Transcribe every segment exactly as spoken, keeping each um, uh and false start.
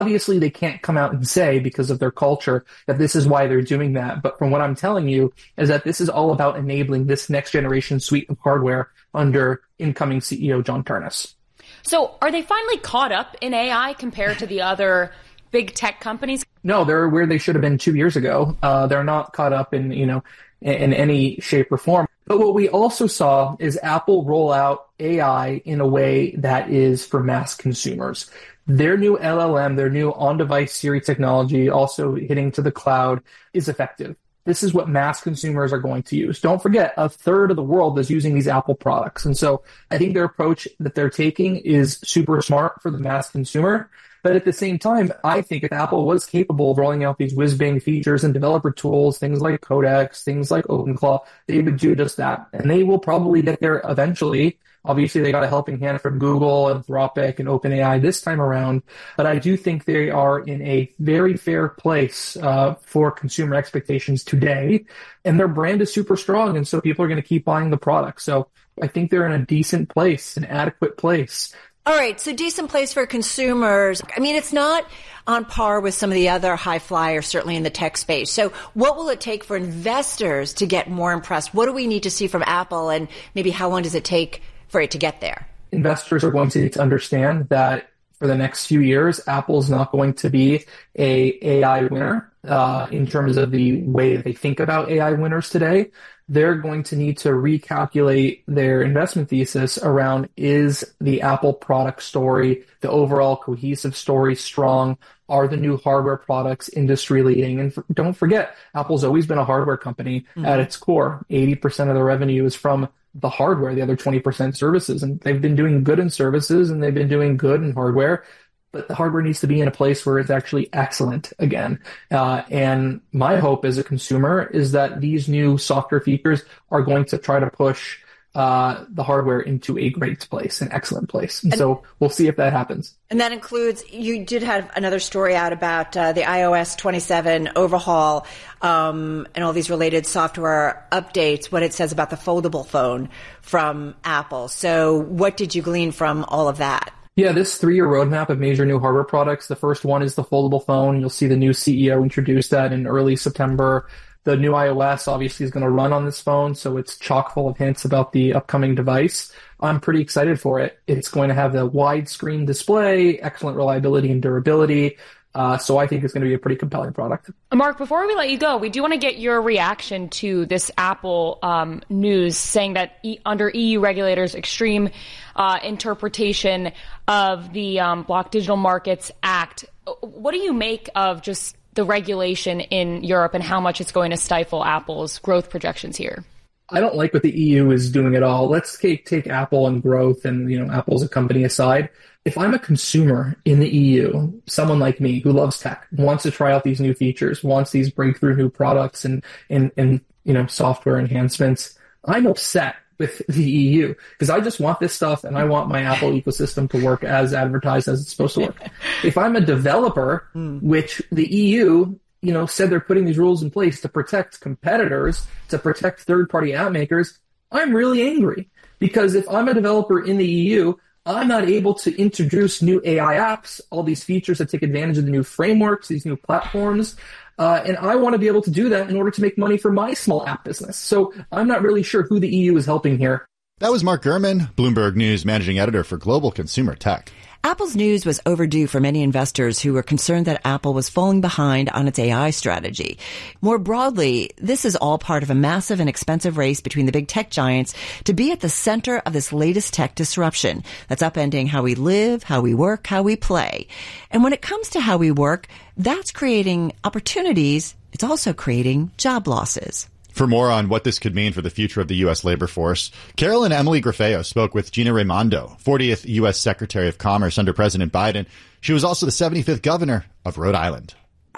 Obviously, they can't come out and say, because of their culture, that this is why they're doing that. But from what I'm telling you is that this is all about enabling this next generation suite of hardware under incoming C E O John Ternus. So are they finally caught up in A I compared to the other big tech companies? No, they're where they should have been two years ago. Uh, they're not caught up in, you know, in, in any shape or form. But what we also saw is Apple roll out A I in a way that is for mass consumers. Their new L L M, their new on-device Siri technology, also hitting to the cloud, is effective. This is what mass consumers are going to use. Don't forget, a third of the world is using these Apple products. And so I think their approach that they're taking is super smart for the mass consumer. But at the same time, I think if Apple was capable of rolling out these whiz-bang features and developer tools, things like Codex, things like OpenClaw, they would do just that. And they will probably get there eventually. Obviously, they got a helping hand from Google, Anthropic, and OpenAI this time around. But I do think they are in a very fair place uh, for consumer expectations today. And their brand is super strong, and so people are going to keep buying the product. So I think they're in a decent place, an adequate place. All right, so decent place for consumers. I mean, it's not on par with some of the other high flyers, certainly in the tech space. So what will it take for investors to get more impressed? What do we need to see from Apple, and maybe how long does it take for it to get there? Investors are going to need to understand that for the next few years, Apple's not going to be a AI winner uh, in terms of the way they think about A I winners today. They're going to need to recalculate their investment thesis around, is the Apple product story, the overall cohesive story, strong? Are the new hardware products industry leading? And for, don't forget, Apple's always been a hardware company mm-hmm. at its core. eighty percent of the revenue is from the hardware, the other twenty percent services. And they've been doing good in services and they've been doing good in hardware. But the hardware needs to be in a place where it's actually excellent again. Uh, and my hope as a consumer is that these new software features are going to try to push uh, the hardware into a great place, an excellent place. And, and so we'll see if that happens. And that includes, you did have another story out about uh, the i O S twenty-seven overhaul um, and all these related software updates, what it says about the foldable phone from Apple. So what did you glean from all of that? Yeah, this three-year roadmap of major new hardware products. The first one is the foldable phone. You'll see the new C E O introduce that in early September. The new iOS obviously is going to run on this phone, so it's chock full of hints about the upcoming device. I'm pretty excited for it. It's going to have the widescreen display, excellent reliability and durability. Uh, so I think it's going to be a pretty compelling product. Mark, before we let you go, we do want to get your reaction to this Apple um, news saying that e- under E U regulators' extreme uh, interpretation of the um, Block Digital Markets Act. What do you make of just the regulation in Europe and how much it's going to stifle Apple's growth projections here? I don't like what the E U is doing at all. Let's take, take Apple and growth and, you know, Apple's a company aside. If I'm a consumer in the E U, someone like me who loves tech, wants to try out these new features, wants these breakthrough new products and, and, and you know, software enhancements, I'm upset with the E U because I just want this stuff and I want my Apple ecosystem to work as advertised as it's supposed to work. If I'm a developer, mm. which the E U, you know, said they're putting these rules in place to protect competitors, to protect third-party app makers, I'm really angry because if I'm a developer in the E U, I'm not able to introduce new A I apps, all these features that take advantage of the new frameworks, these new platforms. Uh, and I want to be able to do that in order to make money for my small app business. So I'm not really sure who the E U is helping here. That was Mark Gurman, Bloomberg News managing editor for Global Consumer Tech. Apple's news was overdue for many investors who were concerned that Apple was falling behind on its A I strategy. More broadly, this is all part of a massive and expensive race between the big tech giants to be at the center of this latest tech disruption that's upending how we live, how we work, how we play. And when it comes to how we work, that's creating opportunities. It's also creating job losses. For more on what this could mean for the future of the U S labor force, Carol and Emily Grafeo spoke with Gina Raimondo, fortieth U S Secretary of Commerce under President Biden. She was also the seventy-fifth governor of Rhode Island.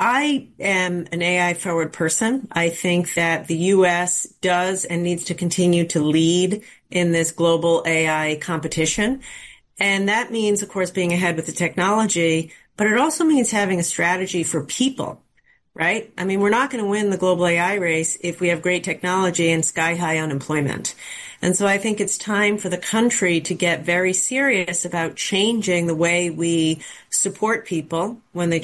I am an A I-forward person. I think that the U S does and needs to continue to lead in this global A I competition. And that means, of course, being ahead with the technology, but it also means having a strategy for people. right? I mean, we're not going to win the global A I race if we have great technology and sky-high unemployment. And so I think it's time for the country to get very serious about changing the way we support people when they